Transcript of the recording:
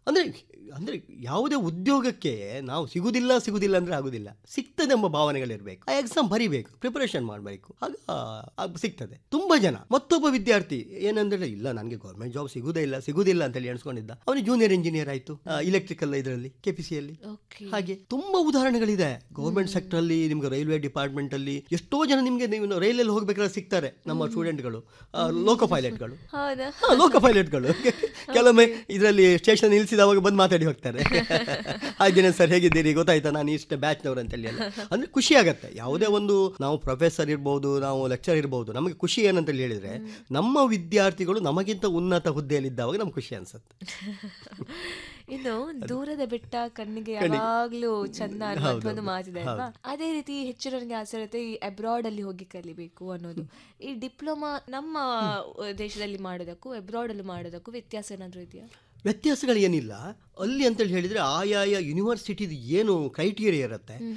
ಅಂದರೆ ಅಂದರೆ ಯಾವುದೇ ಉದ್ಯೋಗಕ್ಕೆ ನಾವು ಸಿಗುದಿಲ್ಲ ಅಂದರೆ ಆಗುದಿಲ್ಲ, ಸಿಗ್ತದೆ ಎಂಬ ಭಾವನೆಗಳಿರಬೇಕು. ಆ ಎಕ್ಸಾಮ್ ಬರಿಬೇಕು, ಪ್ರಿಪರೇಷನ್ ಮಾಡಬೇಕು, ಆಗ ಸಿಗ್ತದೆ. ತುಂಬ ಜನ ಮತ್ತೊಬ್ಬ ವಿದ್ಯಾರ್ಥಿ ಏನಂದ್ರೆ ಇಲ್ಲ ನನಗೆ ಗೌರ್ಮೆಂಟ್ ಜಾಬ್ ಸಿಗುದಿಲ್ಲ ಅಂತೇಳಿ ಎಣಿಸ್ಕೊಂಡಿದ್ದ, ಅವನು ಜೂನಿಯರ್ ಇಂಜಿನಿಯರ್ ಆಯಿತು ಇಲೆಕ್ಟ್ರಿಕಲ್ ಇದರಲ್ಲಿ KPCಯಲ್ಲಿ. ಹಾಗೆ ತುಂಬ ಉದಾಹರಣೆಗಳಿದೆ. ಗೌರ್ಮೆಂಟ್ ಸೆಕ್ಟರ್ ಅಲ್ಲಿ ನಿಮ್ಗೆ ರೈಲ್ವೆ ಡಿಪಾರ್ಟ್ಮೆಂಟ್ ಅಲ್ಲಿ ಎಷ್ಟೋ ಜನ ನಿಮ್ಗೆ ನೀವು ರೈಲಲ್ಲಿ ಹೋಗ್ಬೇಕಾದ್ರೆ ಸಿಗ್ತಾರೆ, ನಮ್ಮ ಸ್ಟೂಡೆಂಟ್ಗಳು, ಲೋಕೋ ಪೈಲಟ್ಗಳು. ಕೆಲವೊಮ್ಮೆ ಇದರಲ್ಲಿ ಸ್ಟೇಷನ್ ನಿಲ್ಲಿಸಿದವಾಗ ಬಂದು ಮಾತಾಡಿ ಹೋಗ್ತಾರೆ. ಹಾಗೇನೆ ಸರ್ ಹೇಗಿದ್ದೀರಿ, ಗೊತ್ತಾಯ್ತಾ ನಾನು ಇಷ್ಟೇ ಬ್ಯಾಚ್ನವ್ರು ಅಂತೇಳಿ ಎಲ್ಲ. ಅಂದ್ರೆ ಖುಷಿ ಆಗತ್ತೆ. ಯಾವುದೇ ಒಂದು ನಾವು ಪ್ರೊಫೆಸರ್ ಇರ್ಬೋದು, ನಾವು ಲೆಕ್ಚರ್ ಇರ್ಬೋದು, ನಮಗೆ ಖುಷಿ ಏನಂತೇಳಿ ಹೇಳಿದ್ರೆ ನಮ್ಮ ವಿದ್ಯಾರ್ಥಿಗಳು ನಮಗಿಂತ ಉನ್ನತ ಹುದ್ದೆಯಲ್ಲಿದ್ದಾವಾಗ ನಮ್ಗೆ ಖುಷಿ ಅನ್ಸುತ್ತೆ. ಇನ್ನು ದೂರದ ಬೆಟ್ಟ ಕಣ್ಣಿಗೆ ಯಾವಾಗ್ಲೂ ಚಂದ ಅನ್ನೋದು ಮಾತಿದೆ ಅಲ್ವಾ? ಅದೇ ರೀತಿ ಹೆಚ್ಚಿನವರಿಗೆ ಆಸೆ ಇರುತ್ತೆ ಈ ಅಬ್ರಾಡ್ ಅಲ್ಲಿ ಹೋಗಿ ಕಲಿಬೇಕು ಅನ್ನೋದು. ಈ ಡಿಪ್ಲೊಮಾ ನಮ್ಮ ದೇಶದಲ್ಲಿ ಮಾಡೋದಕ್ಕೂ ಅಬ್ರಾಡ್ ಅಲ್ಲಿ ಮಾಡೋದಕ್ಕೂ ವ್ಯತ್ಯಾಸ ಏನಾದ್ರು ಇದೆಯಾ? ವ್ಯತ್ಯಾಸಗಳು ಏನಿಲ್ಲ ಅಲ್ಲಿ ಅಂತೇಳಿ ಹೇಳಿದ್ರೆ ಆಯಾಯ ಯೂನಿವರ್ಸಿಟಿದು ಏನು ಕ್ರೈಟೀರಿಯಾ ಇರುತ್ತೆ